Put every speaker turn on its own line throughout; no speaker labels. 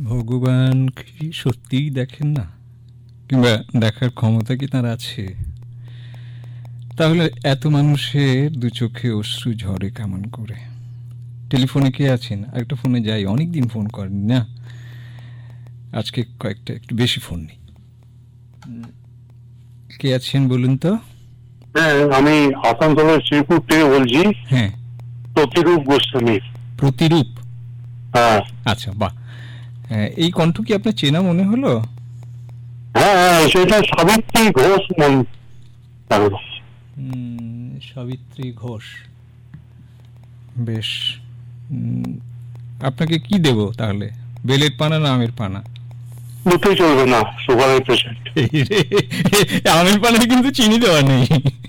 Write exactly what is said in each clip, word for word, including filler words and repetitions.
ভগবান কি সত্যিই দেখেন না, কিংবা দেখার ক্ষমতা কি তার আছে? তাহলে এত মানুষের দু চোখে অশ্রু ঝরে কেমন করে? টেলিফোনে কে আছেন? আরেকটা ফোনে যাই, অনেকদিন ফোন করেন না, আজকে কয়েকটা একটু বেশি ফোন নেই। কে আছেন বলুন তো?
হ্যাঁ, আমি আসানসোলের শ্রীপুর থেকে বলছি।
হ্যাঁ,
প্রতিরূপ গোস্বামী।
প্রতিরূপ?
হ্যাঁ।
আচ্ছা, বাহ। এই কণ্ঠ কি আপনার চেনা মনে হলো?
হ্যাঁ হ্যাঁ, সেটা সাবিত্রী ঘোষ মন।
সাবিত্রী ঘোষ, বেশ। আপনাকে কি দেব তাহলে, বেলের পানা না আমের পানা?
দুটোই চলবে না, সুগারের পেশেন্ট।
আমের পানায় কিন্তু চিনি দেওয়া নেই।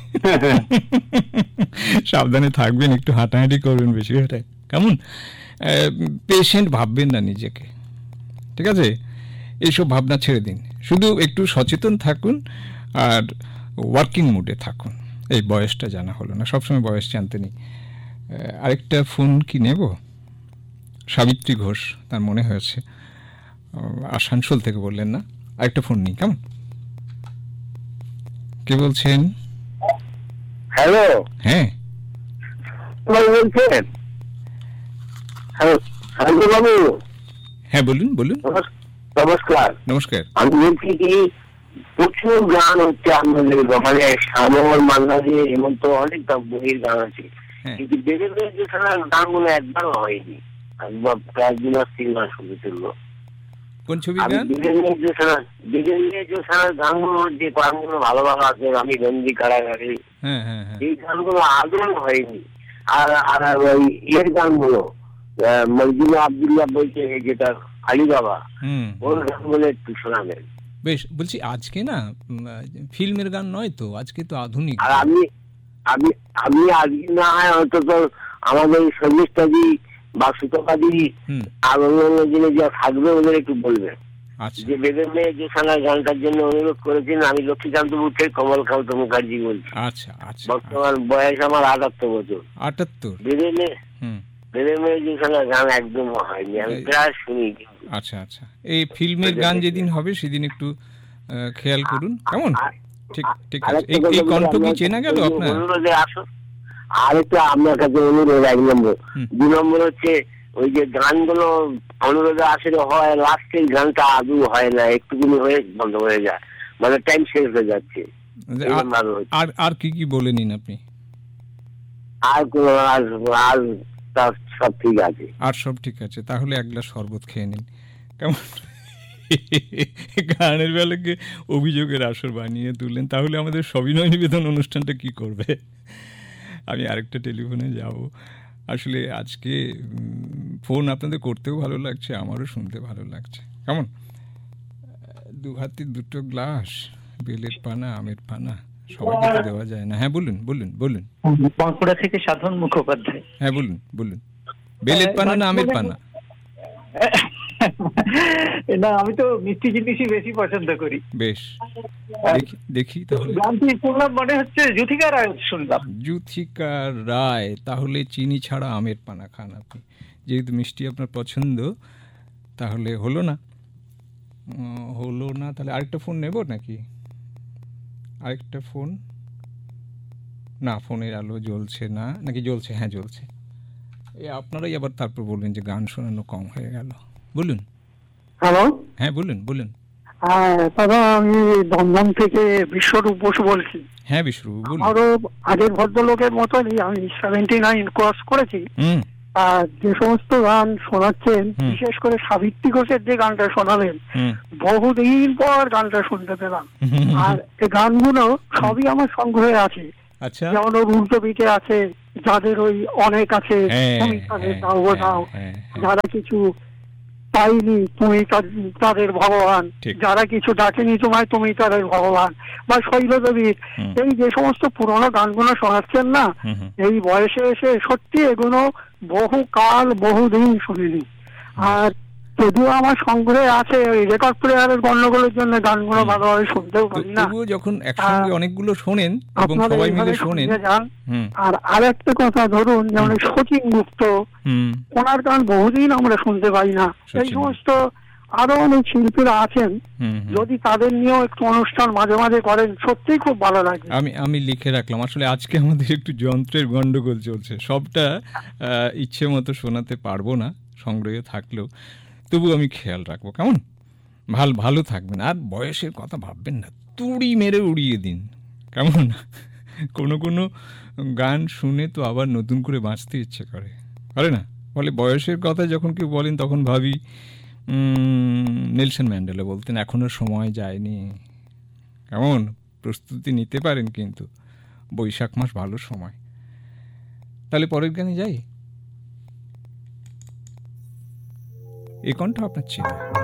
সাবধানে থাকবেন, একটু হাঁটাহাঁটি করবেন, বেশি হাঁটায় কেমন? পেশেন্ট ভাববেন না নিজেকে, ঠিক আছে? এইসব ভাবনা ছেড়ে দিন, শুধু একটু সচেতন থাকুন আর ওয়ার্কিং মুডে থাকুন। এই বয়সটা জানা হলো না, সবসময় বয়স জানতে নেই। আরেকটা ফোন কি নেব? সাবিত্রী ঘোষ তার মনে হয়েছে, আসানসোল থেকে বললেন না? আরেকটা ফোন নেই, কেমন? কে বলছেন?
হ্যালো।
হ্যাঁ
বলছেন? হ্যালো বাবু।
হ্যাঁ বলুন বলুন।
নমস্কার।
নমস্কার।
আমি বলছি কি, প্রচুর গান হচ্ছে আপনাদের, মানে শ্যামল, মান্না দে, হেমন্ত, অনেক বহির গান আছে, কিন্তু বেদের যে গানগুলো একবারও হয়নি। একবার প্রায় দু মাস তিন মাস হয়ে চললো।
কোন ছবি গান?
গানগুলো যে গানগুলো ভালো ভালো আছে, আমি বন্দি কারাগারে, এই গানগুলো আদৌ হয়নি। আর আর ওই ইয়ের গানগুলো মজদুল আব্দুল্লাহ বলছে, যেটা আলী বাবা, ওর গানগুলো একটু শোনাবেন।
বেশ, বলছি আজকে না ফিল্মের গান নয় তো, আজকে তো আধুনিক।
আর আমি আমি আমি আজকে না হয় অন্তত আমাদের সন্ন্যাসী বা সুতপাদি আর অন্যান্য জিনিস যা থাকবে ওদের একটু বলবেন, যে বেদের মেয়ে যে সানা গানটার জন্য অনুরোধ করেছেন। আমি লক্ষ্মীকান্তপুর থেকে কমলকান্ত মুখার্জি বলছি।
আচ্ছা আচ্ছা।
বর্তমান বয়স আমার আটাত্তর বছর।
আটাত্তর?
বেদের মেয়ে বেদের মেয়ে যে সানা গান একদম হয়নি, আমি প্রায় শুনি।
আচ্ছা আচ্ছা, এই ফিল্মের গান যেদিন হবে সেদিন একটু খেয়াল করুন, কেমন? ঠিক ঠিক আছে। এই কণ্ঠ কি চেনা গেল আপনার?
অনুরোধে আসো। আর একটু আপনার কাছে অনুরোধ, এক নম্বর। দু নম্বর হচ্ছে ওই যে গানগুলো অনুরোধে আসলে হয়, লাস্টের গানটা আদৌ হয় না, একটুখানি হয়ে বন্ধ হয়ে যায়, মানে টাইম শেষ হয়ে যাচ্ছে।
আর আর কি কি বলে নিন আপনি?
আর কোন আর আর সব ঠিক আছে।
আর সব ঠিক আছে, তাহলে এক গ্লাস শরবত খেয়ে নিন, কেমন? গানের বেলাকে অভিযোগের আসর বানিয়ে তুললেন, তাহলে আমাদের সবিনয় নিবেদন অনুষ্ঠানটা কি করবে? আমি আরেকটা টেলিফোনে যাব। আসলে আজকে ফোন আপনাদের করতেও ভালো লাগছে, আমারও শুনতে ভালো লাগছে, কেমন? দু হাতে দুটো গ্লাস, বেলের পানা আমের পানা সবাইকে তো দেওয়া যায় না। হ্যাঁ বলুন বলুন বলুন।
বাঁকুড়া থেকে সাধন মুখোপাধ্যায়।
হ্যাঁ বলুন বলুন। বেলের পানা না আমের পানা?
না, আমি তো মিষ্টি জিনিসই বেশি পছন্দ করি।
বেশ, দেখি দেখি তাহলে।
গানটি শুনলাম, মনে হচ্ছে যুথিকা রায় শুনলাম।
যুথিকা রায়? তাহলে চিনি ছাড়া আমের পানা খান আপনি, যেহেতু মিষ্টি আপনার পছন্দ। তাহলে হলো না হলো না তাহলে আরেকটা ফোন নেব নাকি? আরেকটা ফোন না, ফোনের আলো জ্বলছে না নাকি? জ্বলছে, হ্যাঁ জ্বলছে। এই আপনারাই আবার তারপর বলবেন যে গান শোনানো কম হয়ে গেল। বলুন।
হ্যালো।
হ্যাঁ বলুন বলুন।
হ্যাঁ দাদা, আমি দমদম থেকে বিশ্বরূপ বসু বলছি।
হ্যাঁ বিশ্বরূপ বলুন।
আরো আগের ভদ্রলোকের মতনই আমি সেভেন্টি নাইন ক্রস করেছি। আর যে সমস্ত গান শোনাচ্ছেন, বিশেষ করে সাবিত্রী ঘোষের যে গানটা শোনালেন, বহুদিন পর গানটা শুনতে পেলাম। আর এই গানগুলো সবই আমার সংগ্রহে আছে। যেমন ওর উল্টো পিঠে আছে, যাদের ওই অনেক আছে, তুমি তাদের দাও দাও, যারা কিছু পাইনি তুমি তাদের ভগবান, যারা কিছু ডাকেনি তোমায় তুমি তাদের ভগবান, বা শৈলদেবীর, এই যে সমস্ত পুরোনো গানগুলো শোনাচ্ছেন না, এই বয়সে এসে সত্যি এগুলো বহু কাল বহুদিন শুনিনি। আর যদিও আমার সংগ্রহে আছে, ওই রেকর্ড প্লেয়ারের গন্ডগোলের জন্য গানগুলো ভালোভাবে শুনতেও পারি না।
যখন একসঙ্গে অনেকগুলো শোনেন এবং সবাই মিলে শোনেন।
আর আরেকটা কথা, ধরুন যেমন শচীন গুপ্ত, ওনার গান বহুদিন আমরা শুনতে পাই না। এই সমস্ত আরো অনেক শিল্পীরা আছেন, যদি তাদের নিয়েও একটু অনুষ্ঠান মাঝে মাঝে করেন সত্যিই খুব ভালো লাগে।
আমি আমি লিখে রাখলাম। আসলে আজকে আমাদের একটু যন্ত্রের গন্ডগোল চলছে, সবটা ইচ্ছে মতো শোনাতে পারবো না সংগ্রহে থাকলেও, তবু আমি খেয়াল রাখবো। কেমন? ভালো ভালো থাকবেন, আর বয়সের কথা ভাববেন না, তুড়ি মেরে উড়িয়ে দিন। কেমন? কোনো কোনো গান শুনে তো আবার নতুন করে বাঁচতে ইচ্ছে করে, করে না? বলে বয়সের কথা যখন কেউ বলেন তখন ভাবি নেলসন ম্যান্ডেলা বলতেন, এখনো সময় যায়নি। কেমন? প্রস্তুতি নিতে পারেন, কিন্তু বৈশাখ মাস ভালো সময়। তাহলে পরের গানে যাই। এই কণ্ঠ আপনার ছিল।